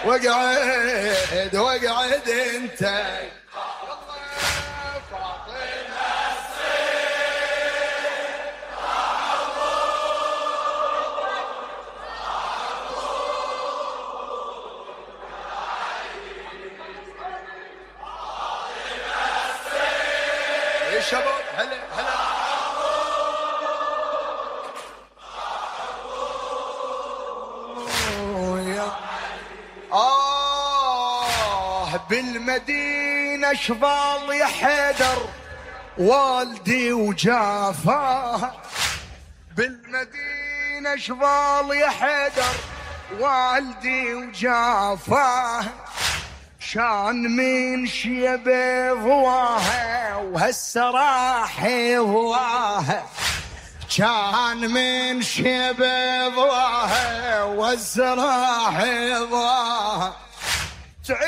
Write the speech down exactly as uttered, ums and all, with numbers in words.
واقعد واقعد انت يا شباب. هلا هلا آه بالمدينة شبال يا حيدر والدي وجافاه، بالمدينة شبال يا حيدر والدي وجافاه، شان من شيب ضواها وهسه راح يضواها، كان من شيب ضواها وهسه راح يضواها.